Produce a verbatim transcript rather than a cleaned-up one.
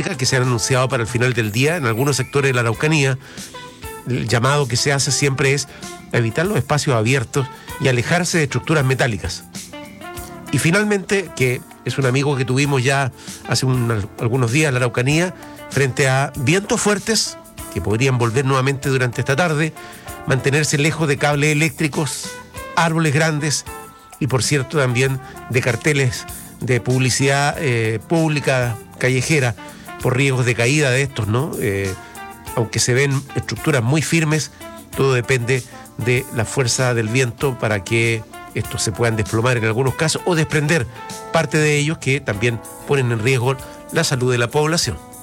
eléctricas que se han anunciado para el final del día en algunos sectores de la Araucanía. El llamado que se hace siempre es evitar los espacios abiertos y alejarse de estructuras metálicas. Y finalmente, que es un amigo que tuvimos ya hace un, algunos días en la Araucanía, frente a vientos fuertes que podrían volver nuevamente durante esta tarde, mantenerse lejos de cables eléctricos, árboles grandes y, por cierto, también de carteles de publicidad eh, pública, callejera, por riesgos de caída de estos, ¿no? Eh, aunque se ven estructuras muy firmes, todo depende de la fuerza del viento para que estos se puedan desplomar en algunos casos o desprender parte de ellos que también ponen en riesgo la salud de la población.